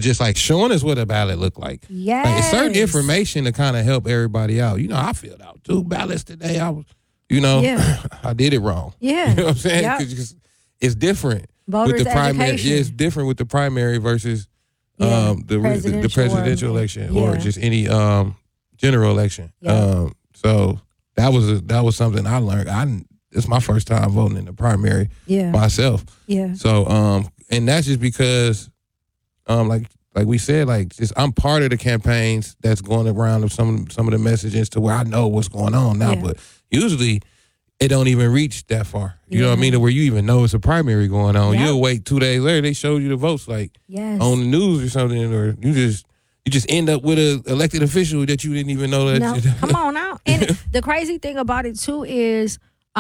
just like showing us what a ballot look like. Yes. Like, certain information to kind of help everybody out. I filled out 2 ballots today. I did it wrong. Yeah. You know what I'm saying? Yep. 'Cause it's different Voters with the primary. education. Yeah, it's different with the primary versus the presidential election or just any general election. Yeah. So that was something I learned. It's my first time voting in the primary myself. Yeah. So and that's just because like we said, like just I'm part of the campaigns that's going around of some of the messages to where I know what's going on now, but usually it don't even reach that far. You know what I mean? To where you even know it's a primary going on. You'll wait 2 days later, they show you the votes like on the news or something, or you just end up with an elected official that you didn't even know that. No, come on now. And the crazy thing about it too is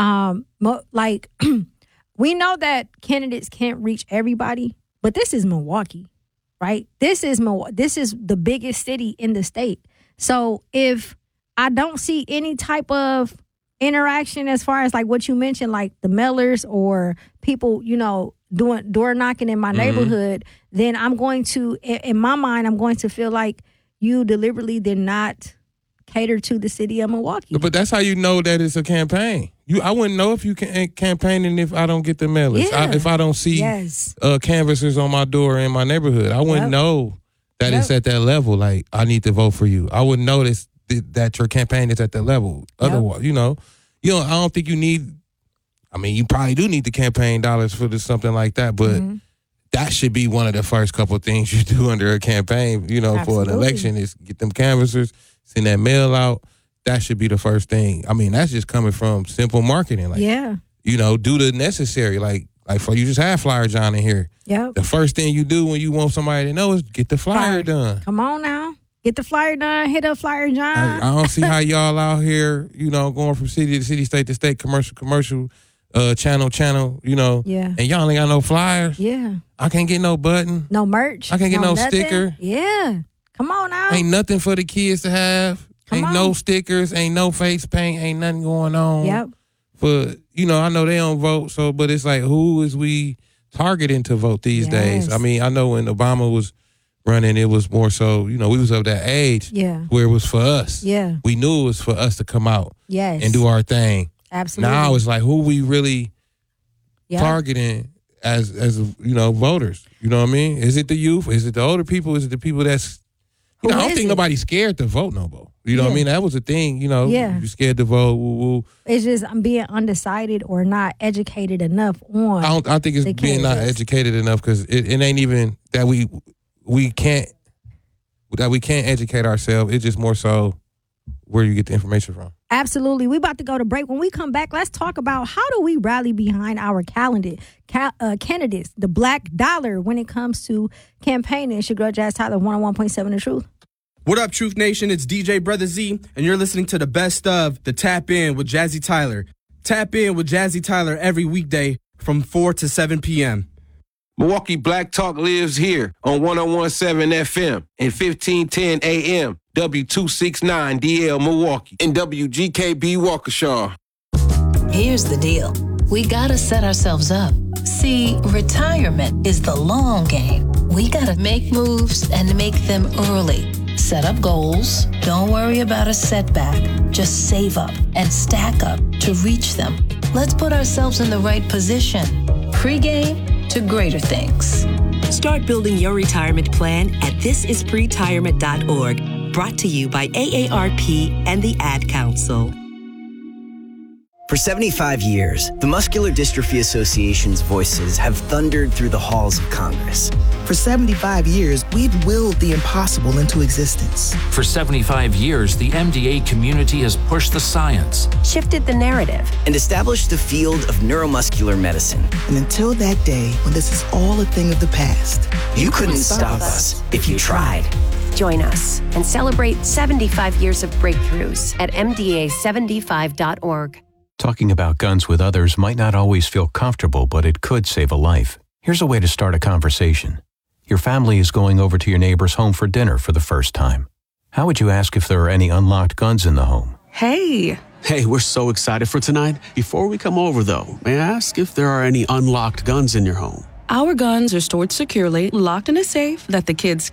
we know that candidates can't reach everybody, but this is Milwaukee, right? This is the biggest city in the state. So if I don't see any type of interaction as far as like what you mentioned, like the mailers or people, doing door knocking in my neighborhood, then I'm going to, in my mind, I'm going to feel like you deliberately did not cater to the city of Milwaukee. But that's how you know that it's a campaign. I wouldn't know if you campaigning if I don't get the mailers. If I don't see canvassers on my door in my neighborhood. I wouldn't know that it's at that level. Like, I need to vote for you. I wouldn't notice that your campaign is at that level. Otherwise, I don't think you need. I mean, you probably do need the campaign dollars for something like that, but that should be one of the first couple of things you do under a campaign, for an election is get them canvassers, send that mail out. That should be the first thing. I mean, that's just coming from simple marketing. Like, do the necessary. Like for you just have Flyer John in here. Yep. The first thing you do when you want somebody to know is get the flyer done. Come on now. Get the flyer done. Hit up Flyer John. I don't see how y'all out here, going from city to city, state to state, commercial, channel, and y'all ain't got no flyers. Yeah. I can't get no button. No merch. I can't get no nothing. sticker. Yeah. Come on now. Ain't nothing for the kids to have. No stickers. Ain't no face paint. Ain't nothing going on. Yep. But, I know they don't vote, but it's like, who is we targeting to vote these days? I mean, I know when Obama was running, it was more so, we was of that age where it was for us. Yeah. We knew it was for us to come out and do our thing. Absolutely. Now it's like, who we really targeting as voters? You know what I mean? Is it the youth? Is it the older people? Is it the people that's, I don't think nobody's scared to vote no more. You know what I mean? That was a thing, you're scared to vote. Woo. It's just I'm being undecided or not educated enough on. I think it's being not educated enough because it ain't even that we can't educate ourselves. It's just more so where you get the information from. Absolutely. We about to go to break. When we come back, let's talk about how do we rally behind our candidates, the black dollar when it comes to campaigning. It's your girl Jazz Tyler, 101.7 The Truth. What up, Truth Nation? It's DJ Brother Z, and you're listening to the best of the Tap In with Jazzy Tyler. Tap In with Jazzy Tyler every weekday from 4 to 7 p.m. Milwaukee Black Talk lives here on 101.7 FM and 1510 AM, W269DL Milwaukee, and WGKB Waukesha. Here's the deal. We gotta set ourselves up. See, retirement is the long game. We gotta make moves and make them early. Set up goals. Don't worry about a setback. Just save up and stack up to reach them. Let's put ourselves in the right position. Pre-game to greater things. Start building your retirement plan at thisispretirement.org. Brought to you by AARP and the Ad Council. For 75 years, the Muscular Dystrophy Association's voices have thundered through the halls of Congress. For 75 years, we've willed the impossible into existence. For 75 years, the MDA community has pushed the science, shifted the narrative, and established the field of neuromuscular medicine. And until that day, when this is all a thing of the past, you couldn't stop us if you tried. Join us and celebrate 75 years of breakthroughs at MDA75.org. Talking about guns with others might not always feel comfortable, but it could save a life. Here's a way to start a conversation. Your family is going over to your neighbor's home for dinner for the first time. How would you ask if there are any unlocked guns in the home? Hey, we're so excited for tonight. Before we come over, though, may I ask if there are any unlocked guns in your home? Our guns are stored securely, locked in a safe that the kids